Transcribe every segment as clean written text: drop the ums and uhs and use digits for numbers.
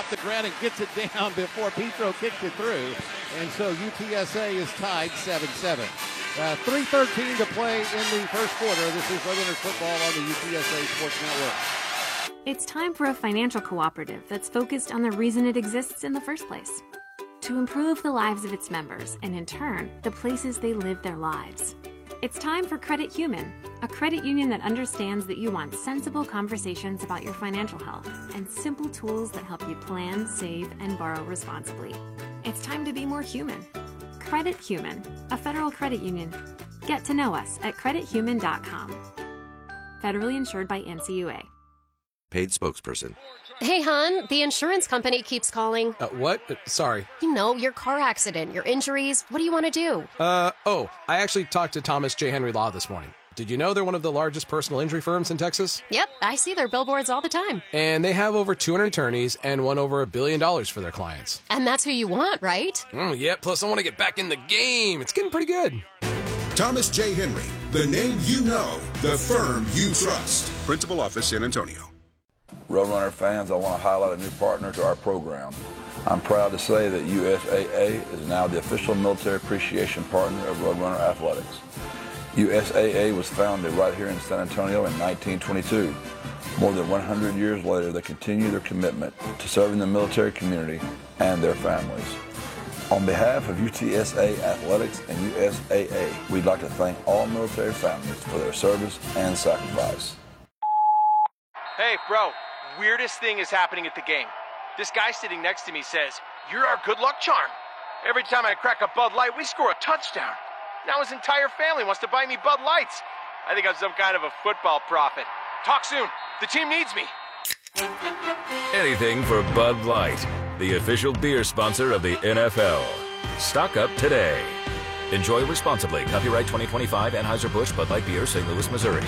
off the ground and gets it down before Petro kicked it through. And so UTSA is tied 7-7. 3:13 to play in the first quarter. This is Roadrunners football on the UTSA Sports Network. It's time for a financial cooperative that's focused on the reason it exists in the first place. To improve the lives of its members and, in turn, the places they live their lives. It's time for Credit Human, a credit union that understands that you want sensible conversations about your financial health and simple tools that help you plan, save, and borrow responsibly. It's time to be more human. Credit Human, a federal credit union. Get to know us at credithuman.com. Federally insured by NCUA. Paid spokesperson. Hey, hon, the insurance company keeps calling. What? Sorry. You know, your car accident, your injuries. What do you want to do? I actually talked to Thomas J. Henry Law this morning. Did you know they're one of the largest personal injury firms in Texas? Yep, I see their billboards all the time. And they have over 200 attorneys and won over $1 billion for their clients. And that's who you want, right? Yeah, plus I want to get back in the game. It's getting pretty good. Thomas J. Henry, the name you know, the firm you trust. Principal Office, San Antonio. Roadrunner fans, I want to highlight a new partner to our program. I'm proud to say that USAA is now the official military appreciation partner of Roadrunner Athletics. USAA was founded right here in San Antonio in 1922. More than 100 years later, they continue their commitment to serving the military community and their families. On behalf of UTSA Athletics and USAA, we'd like to thank all military families for their service and sacrifice. Hey, bro. Weirdest thing is happening at the game. This guy sitting next to me says, "You're our good luck charm." Every time I crack a Bud Light, we score a touchdown. Now his entire family wants to buy me Bud Lights. I think I'm some kind of a football prophet. Talk soon. The team needs me. Anything for Bud Light, the official beer sponsor of the NFL. Stock up today. Enjoy responsibly. Copyright 2025 Anheuser-Busch Bud Light Beer, St. Louis, Missouri.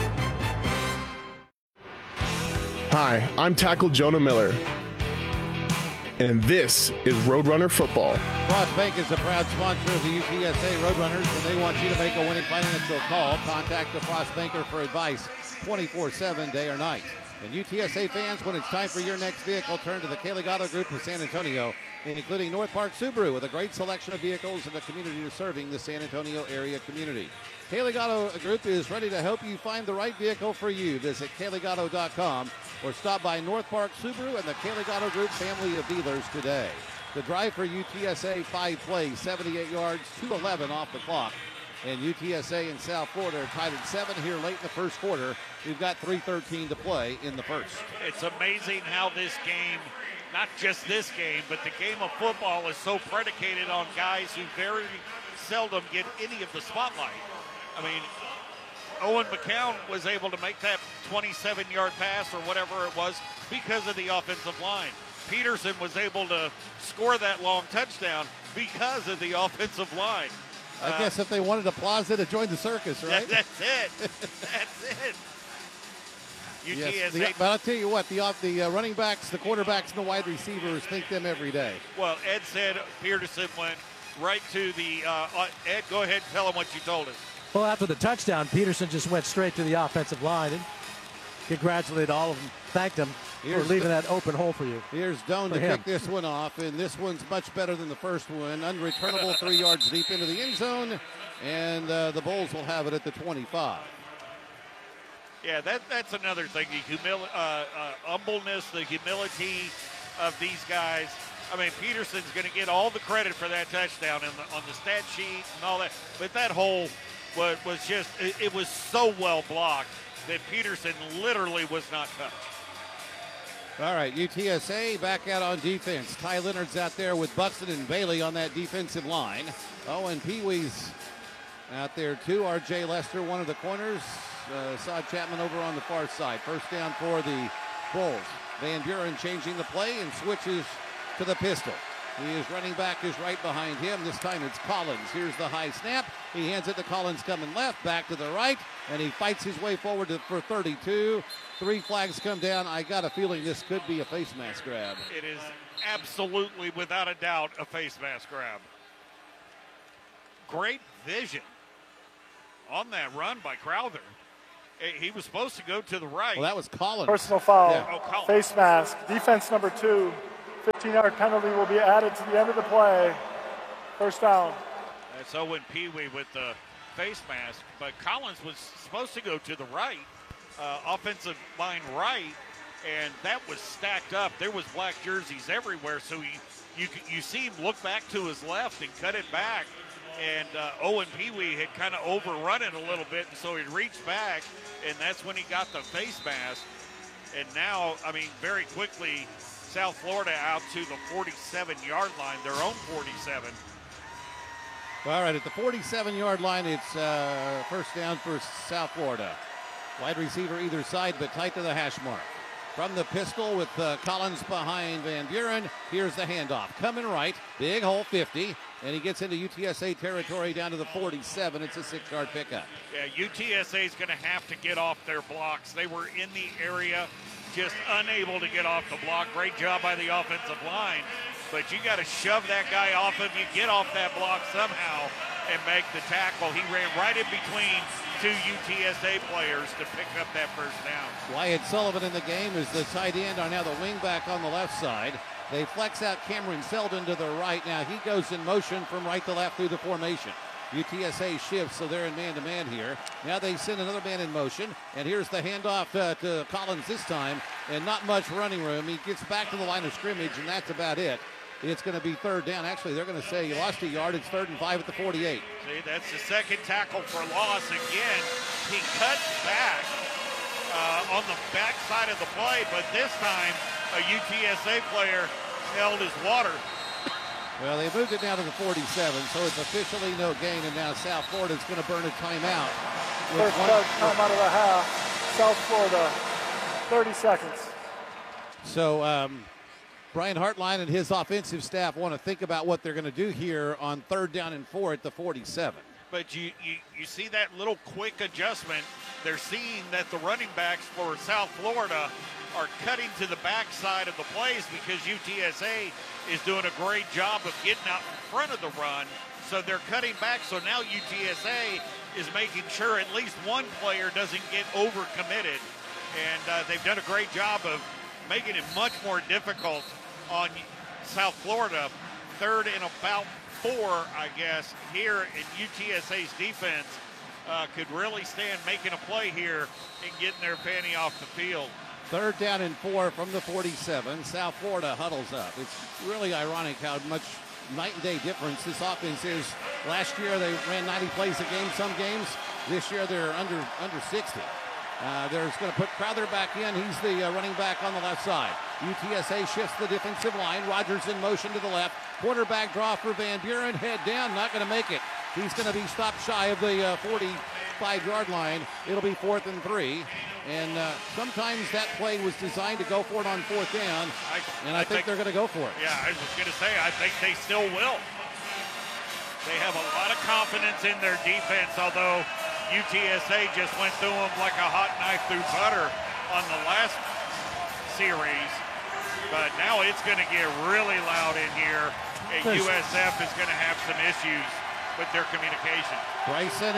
Hi, I'm Tackle Jonah Miller, and this is Roadrunner Football. Frost Bank is a proud sponsor of the UTSA Roadrunners, and they want you to make a winning financial call. Contact the Frost Banker for advice 24/7, day or night. And UTSA fans, when it's time for your next vehicle, turn to the Kaylee Gatto Group of San Antonio, including North Park Subaru, with a great selection of vehicles in the community serving the San Antonio area community. Kaylee Gatto Group is ready to help you find the right vehicle for you. Visit KayleeGatto.com or stop by North Park Subaru and the Kaylee Gatto Group family of dealers today. The drive for UTSA 5 plays, 78 yards, 2:11 off the clock. And UTSA and South Florida are tied at 7 here late in the first quarter. We've got 3:13 to play in the first. It's amazing how this game, not just this game, but the game of football is so predicated on guys who very seldom get any of the spotlight. I mean, Owen McCown was able to make that 27-yard pass or whatever it was because of the offensive line. Peterson was able to score that long touchdown because of the offensive line. I guess if they wanted a plaza to join the circus, right? That's it. That's it. UTSA. Yes, but I'll tell you what, the running backs, the quarterbacks, and the wide receivers think them every day. Well, Ed said Peterson went right to the Ed, go ahead and tell him what you told us. Well, after the touchdown, Peterson just went straight to the offensive line and congratulated all of them, thanked them for leaving that open hole for you. Here's Doan to kick this one off, and this one's much better than the first one. Unreturnable, 3 yards deep into the end zone, and the Bulls will have it at the 25. Yeah, that's another thing, the humbleness, the humility of these guys. I mean, Peterson's going to get all the credit for that touchdown on the stat sheet and all that, but that hole was just, it was so well blocked that Peterson literally was not touched. All right, UTSA back out on defense. Ty Leonard's out there with Buxton and Bailey on that defensive line. Oh, and Pee Wee's out there too. R.J. Lester, one of the corners. Saad Chapman over on the far side. First down for the Bulls. Van Buren changing the play and switches to the pistol. His running back is right behind him. This time it's Collins. Here's the high snap. He hands it to Collins coming left, back to the right, and he fights his way forward for 32. 3 flags come down. I got a feeling this could be a face mask grab. It is absolutely, without a doubt, a face mask grab. Great vision on that run by Crowther. He was supposed to go to the right. Well, that was Collins. Personal foul, yeah. Collins. face mask, defense number 2. 15-yard penalty will be added to the end of the play. First down. That's Owen Pee-wee with the face mask, but Collins was supposed to go to the right, offensive line right, and that was stacked up. There was black jerseys everywhere, so you see him look back to his left and cut it back, and Owen Pee-wee had kind of overrun it a little bit, and so he reached back, and that's when he got the face mask. And now, I mean, very quickly, South Florida out to the 47-yard line, their own 47. All right, at the 47-yard line, it's first down for South Florida. Wide receiver either side, but tight to the hash mark. From the pistol with Collins behind Van Buren, here's the handoff. Coming right, big hole 50, and he gets into UTSA territory down to the 47. It's a 6-yard pickup. Yeah, UTSA is going to have to get off their blocks. They were in the area, just unable to get off the block. Great job by the offensive line. But you got to shove that guy off of you, get off that block somehow, and make the tackle. He ran right in between two UTSA players to pick up that first down. Wyatt Sullivan in the game is the tight end, are now the wingback on the left side. They flex out Cameron Selden to the right. Now he goes in motion from right to left through the formation. UTSA shifts, so they're in man-to-man here. Now they send another man in motion, and here's the handoff to Collins this time, and not much running room. He gets back to the line of scrimmage, and that's about it. It's going to be third down. Actually, they're going to say you lost a yard. It's 3rd and 5 at the 48. See, that's the second tackle for loss. Again, he cuts back on the backside of the play, but this time a UTSA player held his water. Well, they moved it down to the 47, so it's officially no gain, and now South Florida's going to burn a timeout. First time out of the half, South Florida, 30 seconds. So Brian Hartline and his offensive staff want to think about what they're going to do here on 3rd down and 4 at the 47. But you see that little quick adjustment. They're seeing that the running backs for South Florida are cutting to the backside of the plays because UTSA is doing a great job of getting out in front of the run. So they're cutting back. So now UTSA is making sure at least one player doesn't get overcommitted. And they've done a great job of making it much more difficult on South Florida. 3rd and about 4, I guess, here in UTSA's defense could really stand making a play here and getting their fanny off the field. 3rd down and 4 from the 47. South Florida huddles up. It's really ironic how much night and day difference this offense is. Last year they ran 90 plays a game, some games. This year they're under 60. They're going to put Crowther back in. He's the running back on the left side. UTSA shifts the defensive line. Rogers in motion to the left. Quarterback draw for Van Buren. Head down, not going to make it. He's going to be stopped shy of the 45-yard line. It'll be 4th and 3. And sometimes that play was designed to go for it on 4th down. And I think they're going to go for it. Yeah, I was going to say, I think they still will. They have a lot of confidence in their defense, although UTSA just went through them like a hot knife through butter on the last series. But now it's going to get really loud in here, and USF is going to have some issues with their communication. Bryson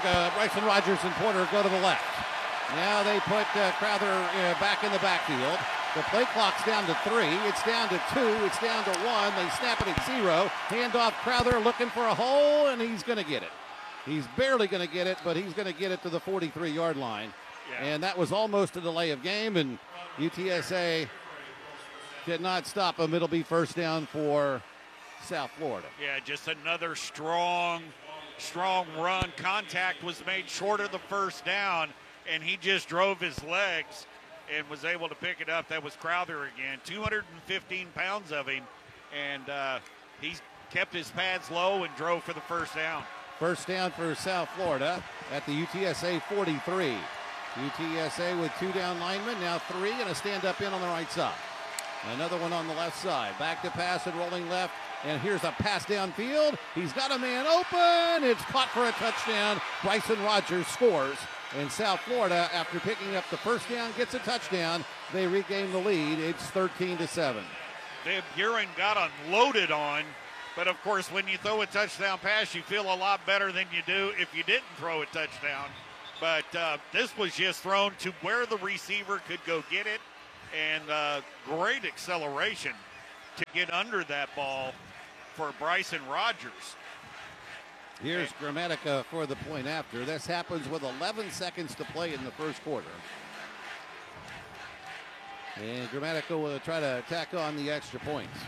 Rogers and Porter go to the left. Now they put Crowther back in the backfield. The play clock's down to 3. It's down to 2. It's down to 1. They snap it at 0. Hand off Crowther looking for a hole, and he's going to get it. He's barely going to get it, but he's going to get it to the 43-yard line. Yeah. And that was almost a delay of game, and UTSA did not stop him. It'll be first down for South Florida. Yeah, just another strong run. Contact was made short of the first down, and he just drove his legs and was able to pick it up. That was Crowther again. 215 pounds of him, and he's kept his pads low and drove for the first down. First down for South Florida at the UTSA 43. UTSA with 2 down linemen, now 3, and a stand-up in on the right side. Another one on the left side. Back to pass and rolling left, and here's a pass downfield. He's got a man open. It's caught for a touchdown. Bryson Rogers scores. And South Florida, after picking up the first down, gets a touchdown. They regain the lead. It's 13-7. Van Buren got unloaded on. But, of course, when you throw a touchdown pass, you feel a lot better than you do if you didn't throw a touchdown. But this was just thrown to where the receiver could go get it, and great acceleration to get under that ball for Bryson Rogers. Here's Gramatica for the point after. This happens with 11 seconds to play in the first quarter. And Gramatica will try to tack on the extra points.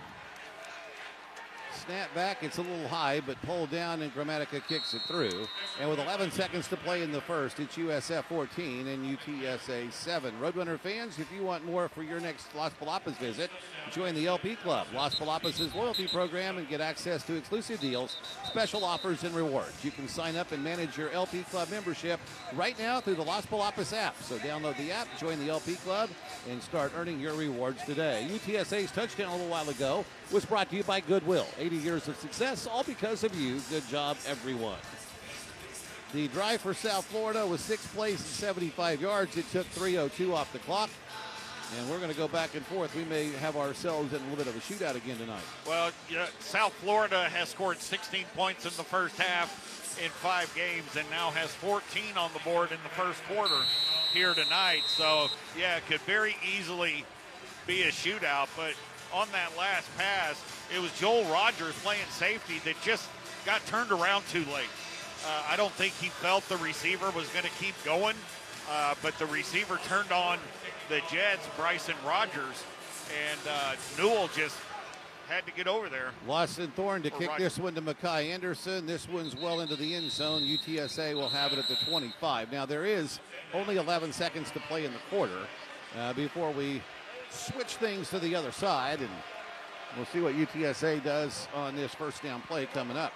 Snap back, it's a little high, but pulled down, and Gramatica kicks it through. And with 11 seconds to play in the first, it's USF 14 and UTSA 7. Roadrunner fans, if you want more for your next Las Palapas visit, join the LP Club, Las Palapas' loyalty program, and get access to exclusive deals, special offers, and rewards. You can sign up and manage your LP Club membership right now through the Las Palapas app. So download the app, join the LP Club, and start earning your rewards today. UTSA's touchdown a little while ago was brought to you by Goodwill. 80 years of success, all because of you. Good job, everyone. The drive for South Florida was 6 plays and 75 yards. It took 3:02 off the clock. And we're going to go back and forth. We may have ourselves in a little bit of a shootout again tonight. Well, South Florida has scored 16 points in the first half in 5 games and now has 14 on the board in the first quarter here tonight. So, yeah, it could very easily be a shootout. But on that last pass, it was Joel Rogers playing safety that just got turned around too late. I don't think he felt the receiver was going to keep going, but the receiver turned on the Jets, Bryson Rogers, and Newell just had to get over there. Lawson Thorne to kick this one to Mekhi Anderson. This one's well into the end zone. UTSA will have it at the 25. Now, there is only 11 seconds to play in the quarter before we switch things to the other side, and we'll see what UTSA does on this first down play coming up.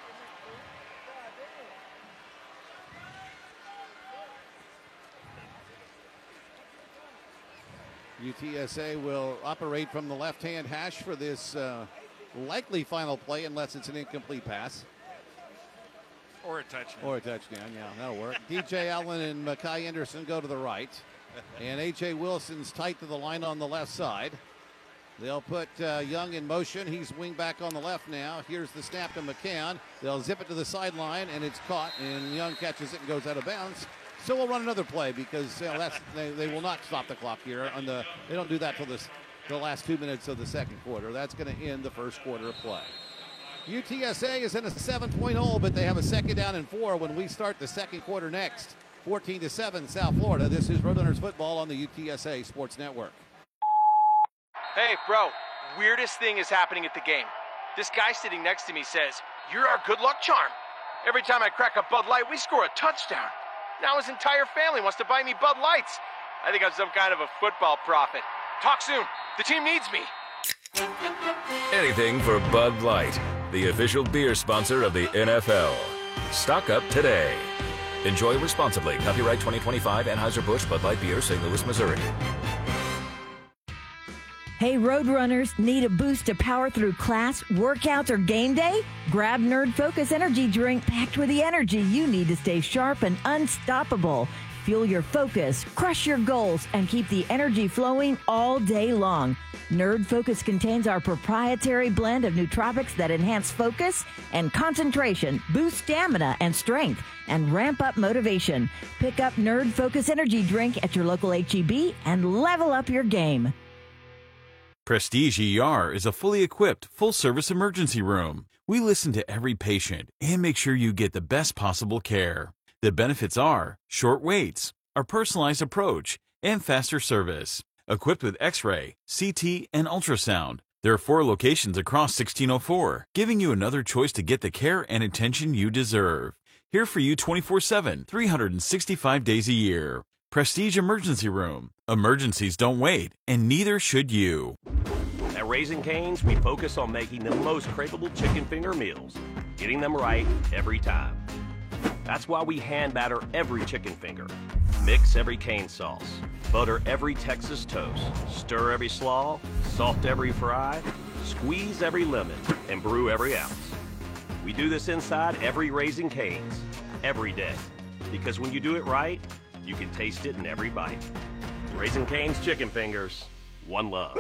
UTSA will operate from the left-hand hash for this likely final play, unless it's an incomplete pass. Or a touchdown. Or a touchdown, yeah, that'll work. DJ Allen and Mekhi Anderson go to the right. And A.J. Wilson's tight to the line on the left side. They'll put Young in motion. He's wing back on the left now. Here's the snap to McCann. They'll zip it to the sideline, and it's caught. And Young catches it and goes out of bounds. So we'll run another play because they will not stop the clock here. They don't do that till the last 2 minutes of the second quarter. That's going to end the first quarter of play. UTSA is in a 7-point hole, but they have a second down and 4 when we start the second quarter next. 14-7 South Florida. This is Roadrunners football on the UTSA Sports Network. Hey, bro, weirdest thing is happening at the game. This guy sitting next to me says, "You're our good luck charm. Every time I crack a Bud Light, we score a touchdown. Now his entire family wants to buy me Bud Lights. I think I'm some kind of a football prophet. Talk soon. The team needs me." Anything for Bud Light, the official beer sponsor of the NFL. Stock up today. Enjoy responsibly. Copyright 2025 Anheuser-Busch Bud Light Beer, St. Louis, Missouri. Hey, Roadrunners, need a boost to power through class, workouts, or game day? Grab Nerd Focus Energy Drink packed with the energy you need to stay sharp and unstoppable. Fuel your focus, crush your goals, and keep the energy flowing all day long. Nerd Focus contains our proprietary blend of nootropics that enhance focus and concentration, boost stamina and strength, and ramp up motivation. Pick up Nerd Focus Energy Drink at your local H-E-B and level up your game. Prestige ER is a fully equipped, full-service emergency room. We listen to every patient and make sure you get the best possible care. The benefits are short waits, our personalized approach, and faster service. Equipped with X-ray, CT, and ultrasound, there are 4 locations across 1604, giving you another choice to get the care and attention you deserve. Here for you 24/7, 365 days a year. Prestige Emergency Room. Emergencies don't wait, and neither should you. At Raising Cane's, we focus on making the most craveable chicken finger meals, getting them right every time. That's why we hand batter every chicken finger, mix every cane sauce, butter every Texas toast, stir every slaw, salt every fry, squeeze every lemon, and brew every ounce. We do this inside every Raising Cane's, every day. Because when you do it right, you can taste it in every bite. Raising Cane's chicken fingers, one love.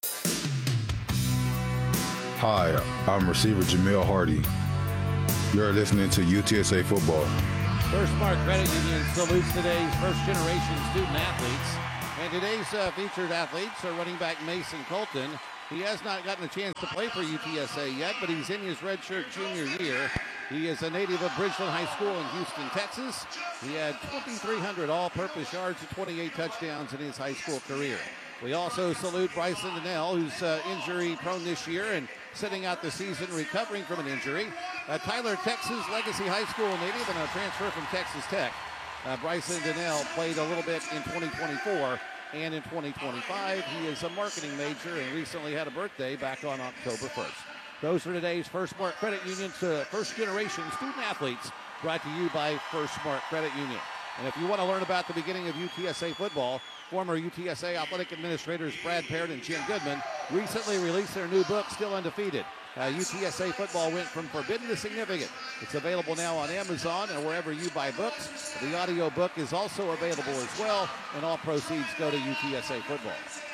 Hi, I'm receiver Jamil Hardy. You're listening to UTSA football. First Mark Credit Union salutes today's first-generation student athletes. And today's featured athletes are running back Mason Colton He has not gotten a chance to play for UTSA yet, but he's in his redshirt junior year. He is a native of Bridgeland High School in Houston, Texas. He had 2,300 all-purpose yards and 28 touchdowns in his high school career. We also salute Bryson Donnell, who's injury-prone this year and sitting out the season recovering from an injury. Tyler, Texas Legacy High School native and a transfer from Texas Tech. Bryson Donnell played a little bit in 2024 and in 2025. He is a marketing major and recently had a birthday back on October 1st. Those are today's First Smart Credit Union's first-generation student-athletes, brought to you by First Smart Credit Union. And if you want to learn about the beginning of UTSA football, former UTSA athletic administrators Brad Parrott and Jim Goodman recently released their new book, Still Undefeated. UTSA football went from forbidden to significant. It's available now on Amazon and wherever you buy books. The audio book is also available as well, and all proceeds go to UTSA football.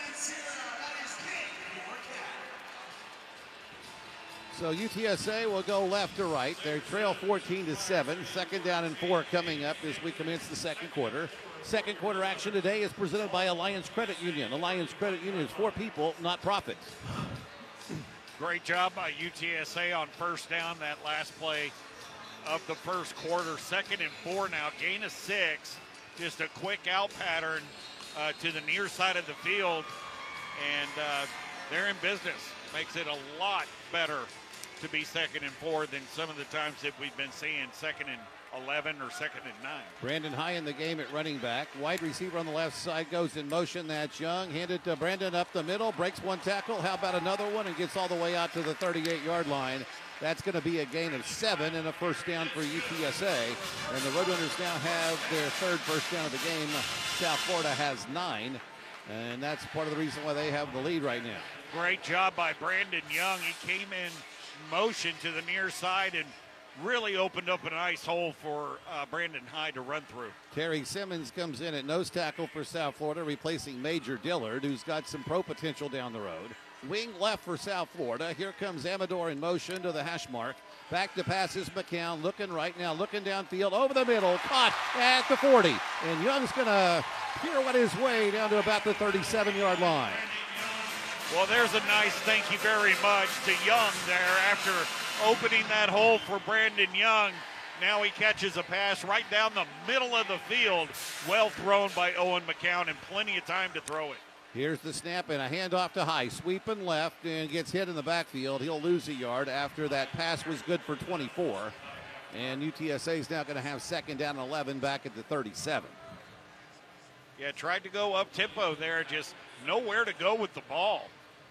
So UTSA will go left to right. They trail 14-7. Second down and 4 coming up as we commence the second quarter. Second quarter action today is presented by Alliance Credit Union. Alliance Credit Union is for people, not profits. Great job by UTSA on first down, that last play of the first quarter. Second and 4 now, gain of 6. Just a quick out pattern to the near side of the field, and they're in business. Makes it a lot better to be second and 4 than some of the times that we've been seeing second and 11 or second and 9. Brandon High in the game at running back. Wide receiver on the left side goes in motion. That's Young. Handed to Brandon up the middle. Breaks one tackle. How about another one? And gets all the way out to the 38-yard line. That's going to be a gain of 7 and a first down for UTSA. And the Roadrunners now have their third first down of the game. South Florida has 9. And that's part of the reason why they have the lead right now. Great job by Brandon Young. He came in motion to the near side and really opened up a nice hole for Brandon Hyde to run through. Terry Simmons comes in at nose tackle for South Florida, replacing Major Dillard, who's got some pro potential down the road. Wing left for South Florida. Here comes Amador in motion to the hash mark. Back to passes McCown, looking right now, looking downfield, over the middle, caught at the 40. And Young's going to pirouette his way down to about the 37-yard line. Well, there's a nice thank you very much to Young there after opening that hole for Brandon Young. Now he catches a pass right down the middle of the field. Well thrown by Owen McCown and plenty of time to throw it. Here's the snap and a handoff to High. Sweeping left and gets hit in the backfield. He'll lose a yard after that pass was good for 24. And UTSA is now going to have second down and 11 back at the 37. Yeah, tried to go up tempo there, just nowhere to go with the ball.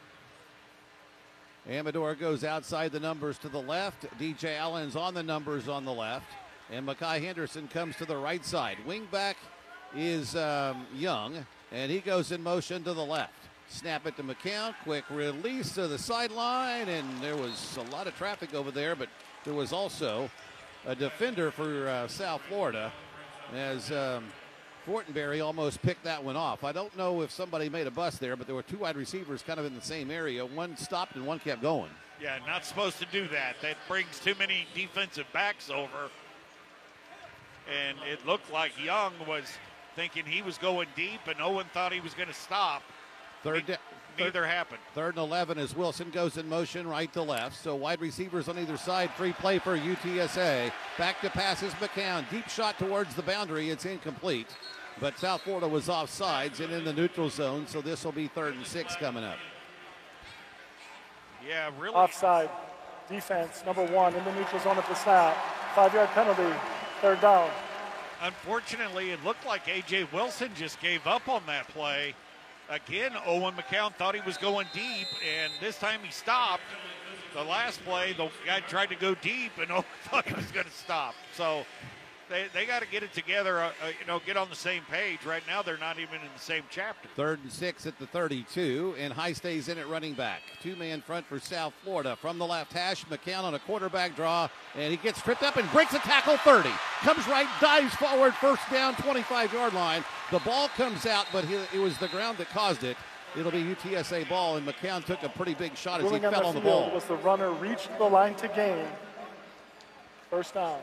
Amador goes outside the numbers to the left. DJ Allen's on the numbers on the left. And Mekhi Henderson comes to the right side. Wingback is Young, and he goes in motion to the left. Snap it to McCown. Quick release to the sideline, and there was a lot of traffic over there, but there was also a defender for South Florida as Fortenberry almost picked that one off. I don't know if somebody made a bust there, but there were two wide receivers kind of in the same area. One stopped and one kept going. Yeah, not supposed to do that. That brings too many defensive backs over. And it looked like Young was thinking he was going deep, and Owen thought he was going to stop. Neither happened. Third and 11 as Wilson goes in motion right to left. So wide receivers on either side. Free play for UTSA. Back to passes McCown. Deep shot towards the boundary. It's incomplete. But South Florida was offsides and in the neutral zone, so this will be 3rd and 6 coming up. Yeah, really. Offside. Defense, number 1 in the neutral zone at the snap. 5-yard penalty. 3rd down. Unfortunately, it looked like A.J. Wilson just gave up on that play. Again, Owen McCown thought he was going deep, and this time he stopped. The last play, the guy tried to go deep, and Owen thought he was going to stop. So they got to get it together, get on the same page. Right now, they're not even in the same chapter. 3rd and 6 at the 32, and High stays in at running back. Two-man front for South Florida. From the left hash, McCown on a quarterback draw, and he gets tripped up and breaks a tackle 30. Comes right, dives forward, first down, 25-yard line. The ball comes out, but it was the ground that caused it. It'll be UTSA ball, and McCown took a pretty big shot as he fell on the ball. Was the runner reached the line to gain. First down.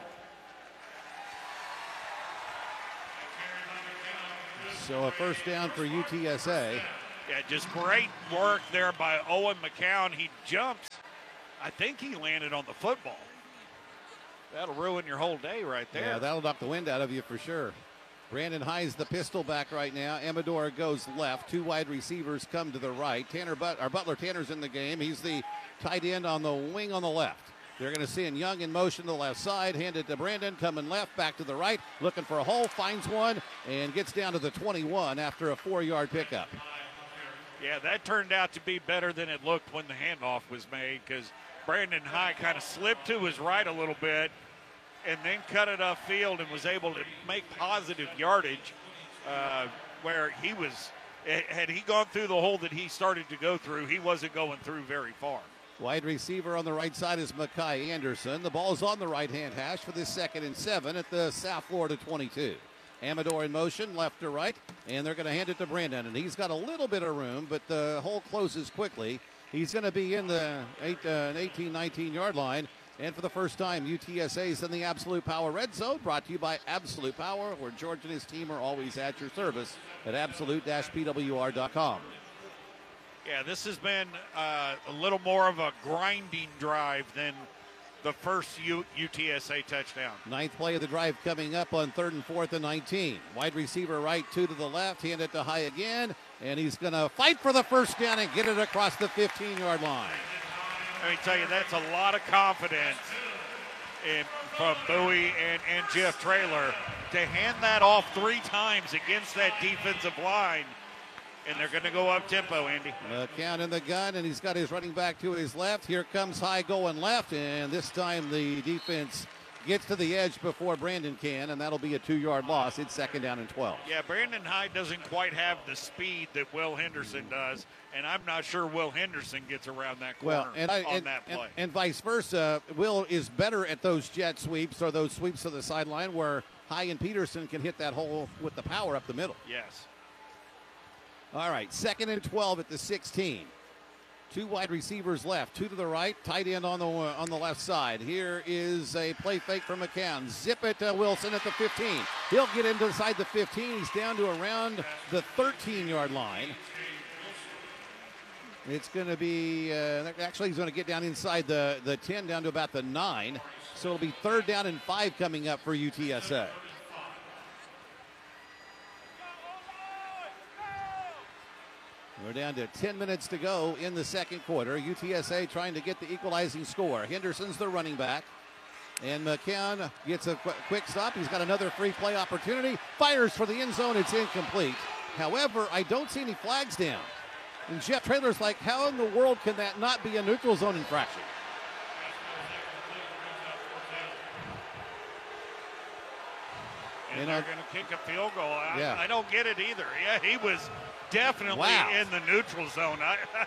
So a first down for UTSA. Yeah, just great work there by Owen McCown. He jumps. I think he landed on the football. That'll ruin your whole day right there. Yeah, that'll knock the wind out of you for sure. Brandon Hye's the pistol back right now. Amador goes left. 2 wide receivers come to the right. Butler Tanner's in the game. He's the tight end on the wing on the left. They're going to see Young in motion to the left side. Hand it to Brandon, coming left, back to the right. Looking for a hole, finds one, and gets down to the 21 after a 4-yard pickup. Yeah, that turned out to be better than it looked when the handoff was made, because Brandon Hye kind of slipped to his right a little bit and then cut it upfield and was able to make positive yardage where he was, had he gone through the hole that he started to go through, he wasn't going through very far. Wide receiver on the right side is Mekhi Anderson. The ball's on the right-hand hash for this 2nd and 7 at the South Florida 22. Amador in motion, left to right, and they're going to hand it to Brandon. And he's got a little bit of room, but the hole closes quickly. He's going to be in the 18, 19-yard line. And for the first time, UTSA's in the Absolute Power Red Zone, brought to you by Absolute Power, where George and his team are always at your service at absolute-pwr.com. Yeah, this has been a little more of a grinding drive than the first UTSA touchdown. 9th play of the drive coming up on 3rd and 4th and 19. Wide receiver right, 2 to the left, hand it to Hye again, and he's going to fight for the first down and get it across the 15-yard line. Let me tell you, that's a lot of confidence from Bowie and Jeff Traylor to hand that off 3 times against that defensive line. And they're going to go up tempo, Andy. Count in the gun, and he's got his running back to his left. Here comes Hye going left, and this time the defense gets to the edge before Brandon can, and that'll be a 2-yard loss. It's 2nd down and 12. Yeah, Brandon Hye doesn't quite have the speed that Will Henderson does, and I'm not sure Will Henderson gets around that corner on that play. And vice versa. Will is better at those jet sweeps or those sweeps to the sideline where Hye and Peterson can hit that hole with the power up the middle. Yes. All right, 2nd and 12 at the 16. 2 wide receivers left, 2 to the right, tight end on the left side. Here is a play fake from McCown. Zip it to Wilson at the 15. He'll get inside the 15. He's down to around the 13-yard line. It's going to be, actually he's going to get down inside the 10, down to about the 9. So it'll be 3rd down and 5 coming up for UTSA. We're down to 10 minutes to go in the 2nd quarter. UTSA trying to get the equalizing score. Henderson's the running back. And McCown gets a quick stop. He's got another free play opportunity. Fires for the end zone. It's incomplete. However, I don't see any flags down. And Jeff Traylor's like, how in the world can that not be a neutral zone infraction? And they're going to kick a field goal. Yeah. I don't get it either. Yeah, he was definitely in the neutral zone.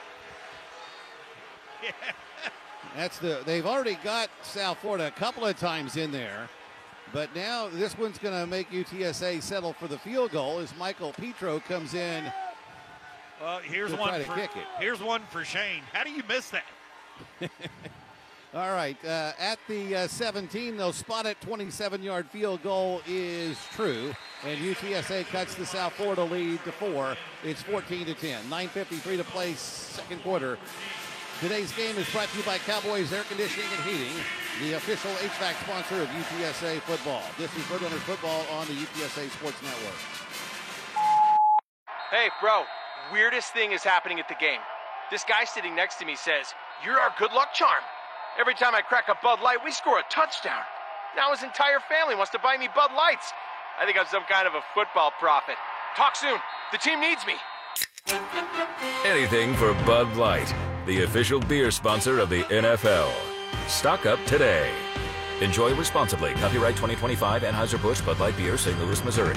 Yeah. They've already got South Florida a couple of times in there, but now this one's going to make UTSA settle for the field goal as Michael Petro comes in. Well, here's one for Shane. How do you miss that? All right, at the 17, they'll spot it. 27-yard field goal is true, and UTSA cuts the South Florida lead to 4. It's 14-10. 9:53 to play, 2nd quarter. Today's game is brought to you by Cowboys Air Conditioning and Heating, the official HVAC sponsor of UTSA football. This is Roadrunners Football on the UTSA Sports Network. Hey, bro, weirdest thing is happening at the game. This guy sitting next to me says, "You're our good luck charm. Every time I crack a Bud Light, we score a touchdown. Now his entire family wants to buy me Bud Lights. I think I'm some kind of a football prophet. Talk soon. The team needs me." Anything for Bud Light, the official beer sponsor of the NFL. Stock up today. Enjoy responsibly. Copyright 2025 Anheuser-Busch Bud Light Beer, St. Louis, Missouri.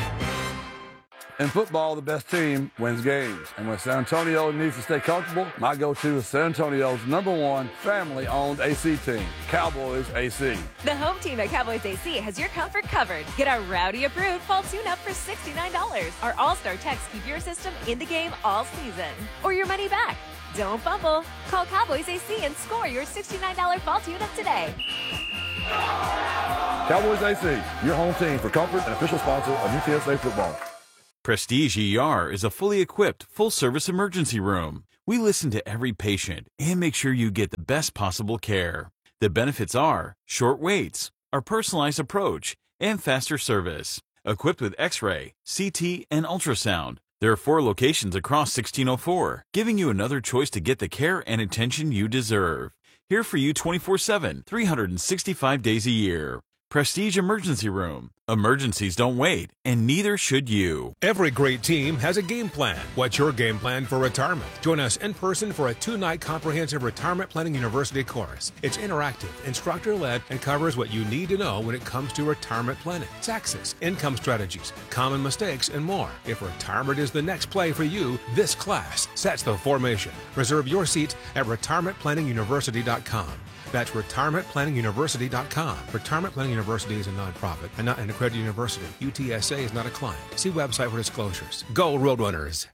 In football, the best team wins games. And when San Antonio needs to stay comfortable, my go-to is San Antonio's #1 family-owned AC team, Cowboys AC. The home team at Cowboys AC has your comfort covered. Get our Rowdy-approved fall tune-up for $69. Our all-star techs keep your system in the game all season. Or your money back. Don't fumble. Call Cowboys AC and score your $69 fall tune-up today. Cowboys AC, your home team for comfort and official sponsor of UTSA football. Prestige ER is a fully equipped, full-service emergency room. We listen to every patient and make sure you get the best possible care. The benefits are short waits, our personalized approach, and faster service. Equipped with X-ray, CT, and ultrasound, there are 4 locations across 1604, giving you another choice to get the care and attention you deserve. Here for you 24/7, 365 days a year. Prestige Emergency Room. Emergencies don't wait, and neither should you. Every great team has a game plan. What's your game plan for retirement? Join us in person for a 2-night comprehensive retirement planning university course. It's interactive, instructor-led, and covers what you need to know when it comes to retirement planning, taxes, income strategies, common mistakes, and more. If retirement is the next play for you, this class sets the formation. Reserve your seat at retirementplanninguniversity.com. That's retirementplanninguniversity.com. Retirement Planning University is a nonprofit and not an accredited university. UTSA is not a client. See website for disclosures. Go Roadrunners!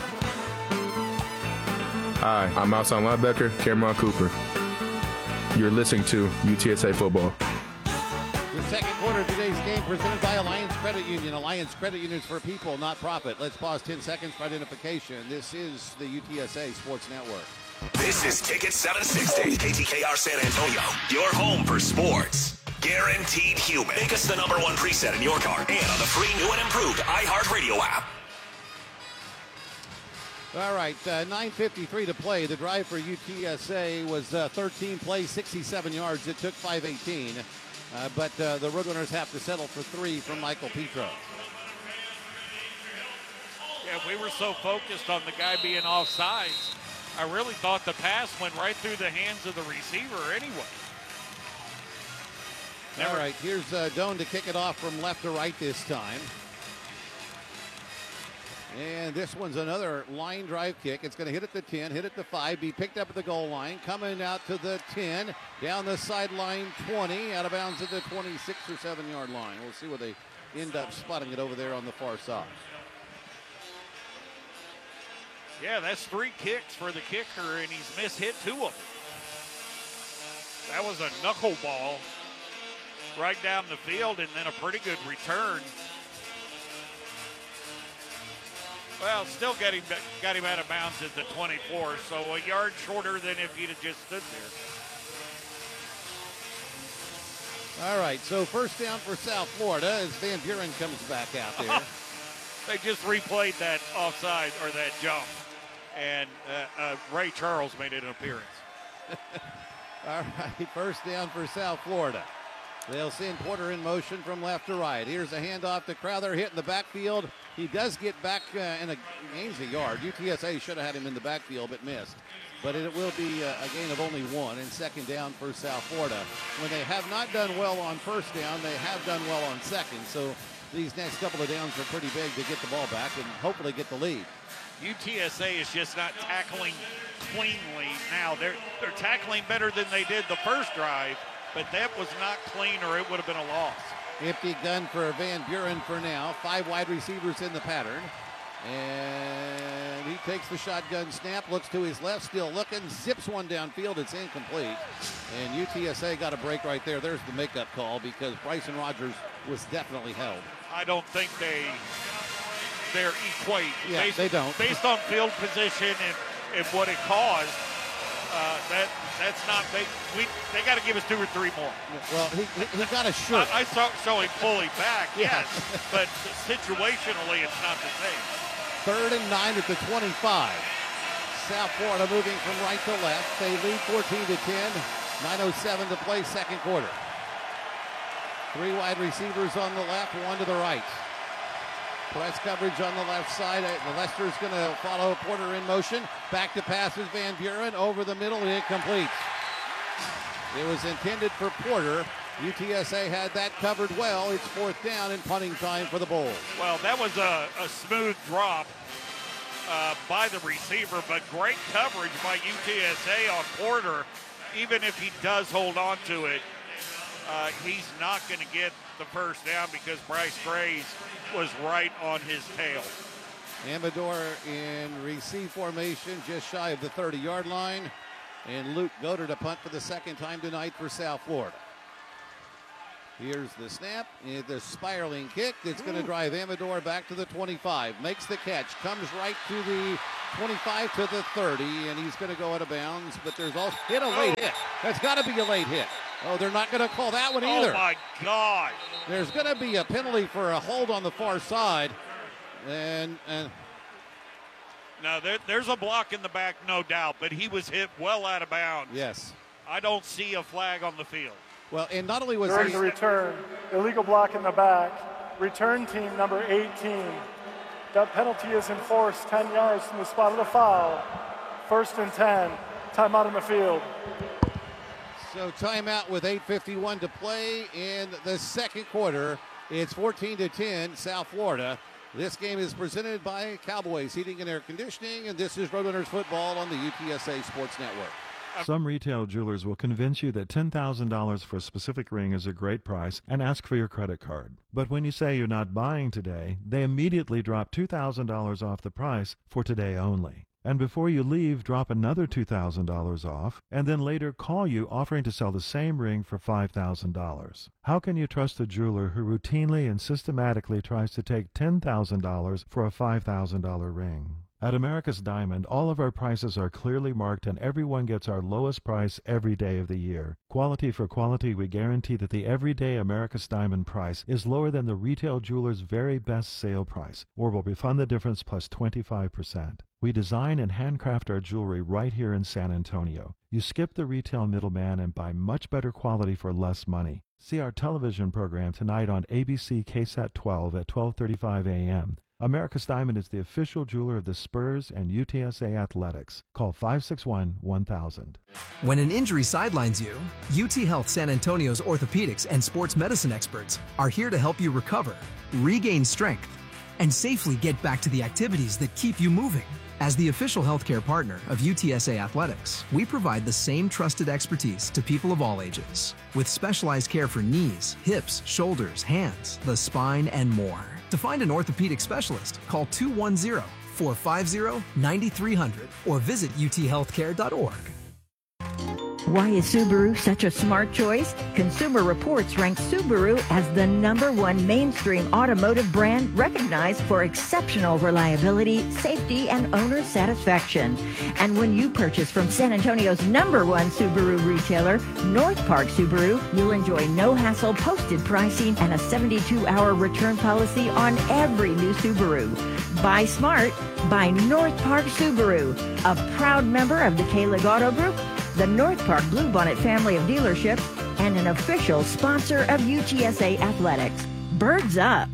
Hi, I'm outside linebacker Cameron Cooper. You're listening to UTSA Football. The second quarter of today's game presented by Alliance Credit Union. Alliance Credit Union is for people, not profit. Let's pause 10 seconds for identification. This is the UTSA Sports Network. This is Ticket 760, KTKR San Antonio, your home for sports. Guaranteed human. Make us the #1 preset in your car and on the free new and improved iHeartRadio app. All right, 9:53 to play. The drive for UTSA was 13 plays, 67 yards. It took 5:18, but the Roadrunners have to settle for 3 from Michael Petro. Yeah, we were so focused on the guy being offsides. I really thought the pass went right through the hands of the receiver anyway. All right, here's Doan to kick it off from left to right this time. And this one's another line drive kick. It's going to hit at the 10, hit at the 5, be picked up at the goal line, coming out to the 10, down the sideline 20, out of bounds at the 26 or 7-yard line. We'll see where they end up spotting it over there on the far side. Yeah, that's 3 kicks for the kicker, and he's mishit 2 of them. That was a knuckleball right down the field, and then a pretty good return. Well, still got him out of bounds at the 24, so a yard shorter than if he'd have just stood there. All right, so first down for South Florida as Van Buren comes back out there. They just replayed that offside or that jump. And Ray Charles made an appearance. All right, first down for South Florida. They'll send Porter in motion from left to right. Here's a handoff to Crowther, hit in the backfield. He does get back and gains a yard. UTSA should have had him in the backfield, but missed. But it will be a gain of only 1 and second down for South Florida. When they have not done well on first down, they have done well on second. So these next couple of downs are pretty big to get the ball back and hopefully get the lead. UTSA is just not tackling cleanly now. They're tackling better than they did the first drive, but that was not clean or it would have been a loss. Empty gun for Van Buren for now. 5 wide receivers in the pattern. And he takes the shotgun snap, looks to his left, still looking, zips one downfield. It's incomplete. And UTSA got a break right there. There's the makeup call because Bryson Rogers was definitely held. I don't think they're equate. Yeah, they don't. Based on field position and what it caused, that's not big. They got to give us 2 or 3 more. Well, he got a shirt. I saw him fully back, yes, but situationally it's not the same. 3rd and 9 at the 25. South Florida moving from right to left. They lead 14-10. 9:07 to play, second quarter. 3 wide receivers on the left, 1 to the right. Press coverage on the left side. Lester's going to follow Porter in motion. Back to passes Van Buren over the middle and incomplete. It was intended for Porter. UTSA had that covered well. It's 4th down and punting time for the Bulls. Well, that was a smooth drop by the receiver, but great coverage by UTSA on Porter. Even if he does hold on to it, he's not going to get the first down because Bryce Graves was right on his tail. Amador in receive formation just shy of the 30-yard line. And Luke Goder to punt for the second time tonight for South Florida. Here's the snap, the spiraling kick. It's going to drive Amador back to the 25. Makes the catch, comes right to the 25 to the 30, and he's going to go out of bounds. But there's also a late hit. That's got to be a late hit. Oh, they're not going to call that one either. Oh, my God. There's going to be a penalty for a hold on the far side. And no, there's a block in the back, no doubt, but he was hit well out of bounds. Yes. I don't see a flag on the field. Well, and not only was during the return, illegal block in the back, return team number 18. That penalty is enforced 10 yards from the spot of the foul. 1st and 10. Timeout in the field. So timeout with 8:51 to play in the second quarter. It's 14-10, South Florida. This game is presented by Cowboys Heating and Air Conditioning, and this is Roadrunners Football on the UTSA Sports Network. Some retail jewelers will convince you that $10,000 for a specific ring is a great price and ask for your credit card. But when you say you're not buying today, they immediately drop $2,000 off the price for today only. And before you leave, drop another $2,000 off, and then later call you offering to sell the same ring for $5,000. How can you trust a jeweler who routinely and systematically tries to take $10,000 for a $5,000 ring? At America's Diamond, all of our prices are clearly marked and everyone gets our lowest price every day of the year. Quality for quality, we guarantee that the everyday America's Diamond price is lower than the retail jeweler's very best sale price, or will refund the difference plus 25%. We design and handcraft our jewelry right here in San Antonio. You skip the retail middleman and buy much better quality for less money. See our television program tonight on ABC KSAT 12 at 12:35 a.m. America's Diamond is the official jeweler of the Spurs and UTSA Athletics. Call 561-1000. When an injury sidelines you, UT Health San Antonio's orthopedics and sports medicine experts are here to help you recover, regain strength, and safely get back to the activities that keep you moving. As the official healthcare partner of UTSA Athletics, we provide the same trusted expertise to people of all ages, with specialized care for knees, hips, shoulders, hands, the spine, and more. To find an orthopedic specialist, call 210-450-9300 or visit uthealthcare.org. Why is Subaru such a smart choice? Consumer Reports ranks Subaru as the #1 mainstream automotive brand recognized for exceptional reliability, safety, and owner satisfaction. And when you purchase from San Antonio's #1 Subaru retailer, North Park Subaru, you'll enjoy no-hassle posted pricing and a 72-hour return policy on every new Subaru. Buy smart, buy North Park Subaru, a proud member of the K-Lig Auto Group, the North Park Bluebonnet family of dealerships, and an official sponsor of UTSA Athletics. Birds up.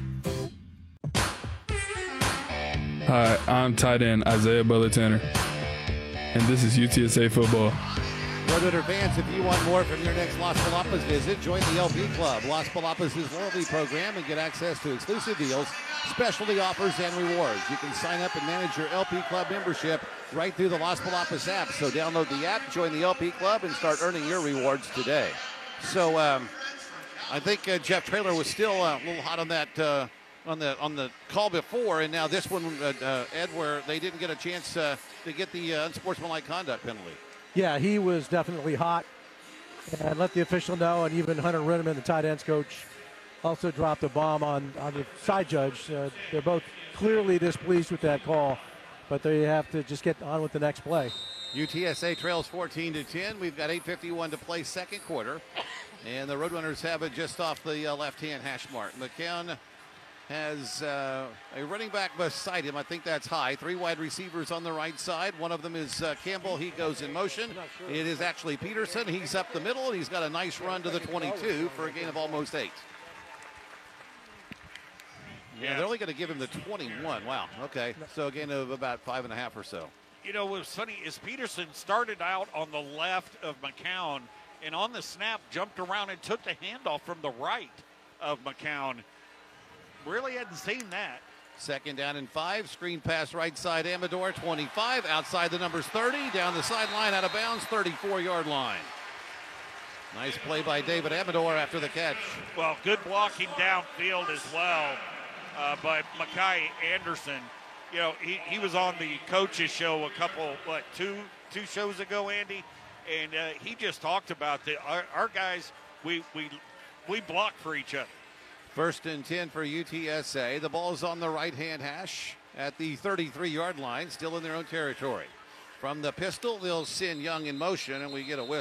Hi, I'm tight end Isaiah Butler-Tanner, and this is UTSA Football. Roadrunner fans, if you want more from your next Las Palapas visit, join the LP Club, Las Palapas' loyalty program, and get access to exclusive deals, specialty offers, and rewards. You can sign up and manage your LP Club membership right through the Las Palapas app. So download the app, join the LP Club, and start earning your rewards today. So I think Jeff Traylor was still a little hot on that on the call before, and now this one, Ed, where they didn't get a chance to get the unsportsmanlike conduct penalty. Yeah, he was definitely hot, and let the official know, and even Hunter Rinneman, the tight ends coach, also dropped a bomb on the side judge. They're both clearly displeased with that call, but they have to just get on with the next play. UTSA trails 14-10. We've got 8:51 to play second quarter, and the Roadrunners have it just off the left-hand hash mark. McCown has a running back beside him. I think that's high. 3 wide receivers on the right side. One of them is Campbell. He goes in motion. It is actually Peterson. He's up the middle, and he's got a nice run to the 22 for a gain of almost 8. Yeah, they're only going to give him the 21. Wow. Okay. So a gain of about 5.5 or so. You know, what's funny is Peterson started out on the left of McCown, and on the snap jumped around and took the handoff from the right of McCown. Really hadn't seen that. Second down and 5. Screen pass right side. Amador, 25. Outside the numbers 30. Down the sideline, out of bounds, 34-yard line. Nice play by David Amador after the catch. Well, good blocking downfield as well by Mekhi Anderson. You know, he was on the coach's show a couple, two shows ago, Andy, and he just talked about our guys. We we block for each other. 1st and 10 for UTSA. The ball's on the right-hand hash at the 33-yard line, still in their own territory. From the pistol, they'll send Young in motion, and we get a whistle.